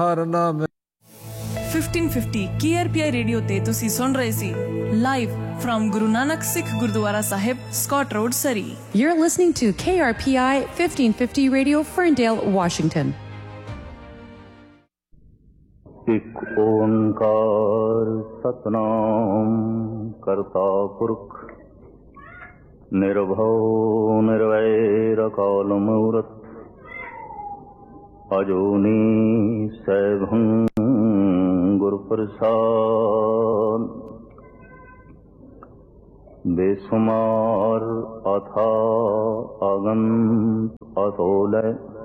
ਹਰ ਨਾਮ 1550 KRPI radio ਤੇ ਤੁਸੀਂ ਸੁਣ ਰਹੇ ਸੀ live from Guru Nanak Sikh Gurdwara Sahib, Scott Road, Surrey. You're listening to KRPI 1550 Radio, Ferndale, Washington. ਇੱਕ ਓੰਕਾਰ ਸਤਨਾਮ ਕਰਤਾ ਪੁਰਖ ਨਿਰਭਉ ਨਿਰਵੈਰ ਅਕਾਲ ਮੂਰਤ ਅਜੂਨੀ ਸੈਭੰ ਗੁਰ ਪ੍ਰਸਾਦ ਬੇਸੁਮਾਰ ਅਥਾ ਅਗੰਤ ਅਤੋਲੈ